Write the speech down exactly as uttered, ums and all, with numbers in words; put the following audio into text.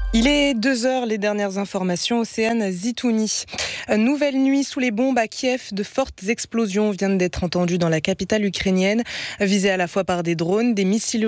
Il est deux heures, les dernières informations, Océane Zitouni. Nouvelle nuit sous les bombes à Kiev, de fortes explosions viennent d'être entendues dans la capitale ukrainienne, visées à la fois par des drones, des missiles